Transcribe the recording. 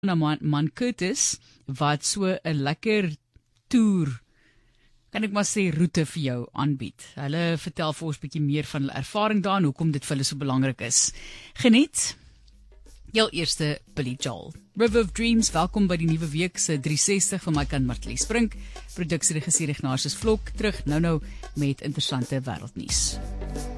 na man Curtis, wat so 'n lekker toer, kan ek maar sê, roete vir jou aanbied. Hulle vertel vir ons 'n bietjie meer van hulle ervaring daar en hoekom dit vir hulle so belangrik is. Geniet jou eerste Billy Joel. River of Dreams, welkom by die nuwe week se 360 van my kant Martlies Sprink. Produksie regisseur Ignatius Vlok, terug nou met interessante wêreldnuus.